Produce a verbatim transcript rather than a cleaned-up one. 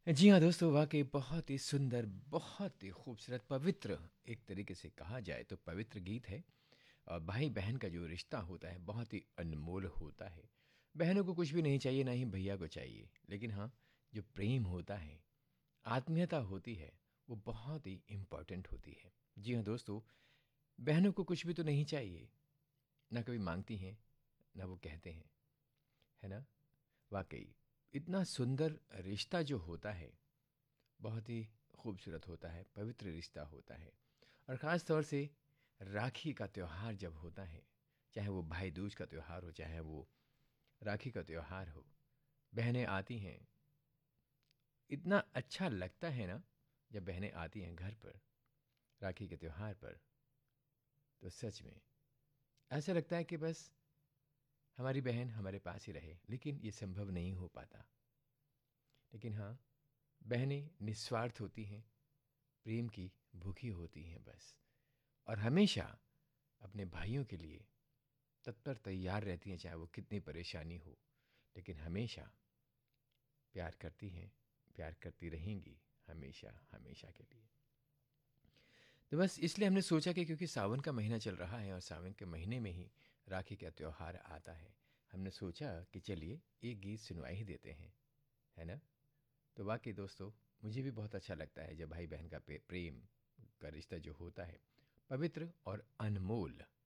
जी हाँ दोस्तों, वाक़ई बहुत ही सुंदर, बहुत ही खूबसूरत, पवित्र एक तरीके से कहा जाए तो पवित्र गीत है। और भाई-बहन का जो रिश्ता होता है बहुत ही अनमोल होता है। बहनों को कुछ भी नहीं चाहिए, ना ही भैया को चाहिए। लेकिन हाँ, जो प्रेम होता है, आत्मीयता होती है, वो बहुत ही इम्पोर्टेंट होती है। जी हाँ दोस्तों, बहनों को कुछ भी तो नहीं चाहिए, ना कभी माँगती हैं, ना वो कहते हैं, है ना? वाक़ई इतना सुंदर रिश्ता जो होता है बहुत ही खूबसूरत होता है, पवित्र रिश्ता होता है। और ख़ास तौर से राखी का त्योहार जब होता है, चाहे वो भाई दूज का त्योहार हो, चाहे वो राखी का त्योहार हो, बहनें आती हैं, इतना अच्छा लगता है ना जब बहनें आती हैं घर पर राखी के त्योहार पर। तो सच में ऐसा लगता है कि बस हमारी बहन हमारे पास ही रहे, लेकिन ये संभव नहीं हो पाता। लेकिन हाँ, बहनें निस्वार्थ होती हैं, प्रेम की भूखी होती हैं बस, और हमेशा अपने भाइयों के लिए तत्पर तैयार रहती हैं, चाहे वो कितनी परेशानी हो, लेकिन हमेशा प्यार करती हैं, प्यार करती रहेंगी, हमेशा हमेशा के लिए। तो बस इसलिए हमने सोचा कि क्योंकि सावन का महीना चल रहा है और सावन के महीने में ही राखी का त्यौहार आता है, हमने सोचा कि चलिए एक गीत सुनवा ही देते हैं, है ना? तो वाकई दोस्तों, मुझे भी बहुत अच्छा लगता है जब भाई बहन का पे- प्रेम का रिश्ता जो होता है, पवित्र और अनमोल